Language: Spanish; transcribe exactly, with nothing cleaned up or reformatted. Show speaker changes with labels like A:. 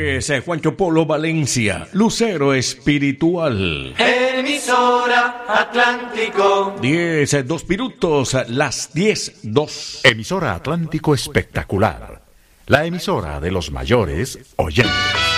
A: es eh, Juancho Polo Valencia, Lucero Espiritual.
B: Emisora Atlántico.
A: Diez, eh, dos minutos, las diez, dos.
C: Emisora Atlántico Espectacular. La emisora de los mayores oyentes.